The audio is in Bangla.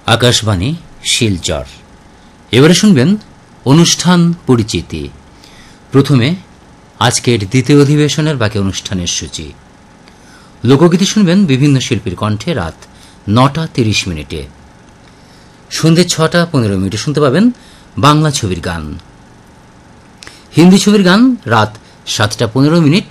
আকাশবাণী শিলচর। এবারে শুনবেন অনুষ্ঠান পরিচিতি। প্রথমে আজকের দ্বিতীয় অধিবেশনের বাকি অনুষ্ঠানের সূচি। লোকগীতি শুনবেন বিভিন্ন শিল্পীর কণ্ঠে রাত ৯:৩০। সন্ধ্যে ৬:১৫ শুনতে পাবেন বাংলা ছবির গান। হিন্দি ছবির গান রাত ৭:১৫